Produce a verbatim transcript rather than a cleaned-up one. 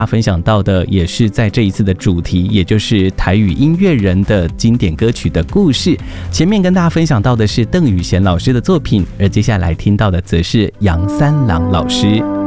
分享到的也是在这一次的主题，也就是台语音乐人的经典歌曲的故事。前面跟大家分享到的是邓雨贤老师的作品，而接下来听到的则是杨三郎老师。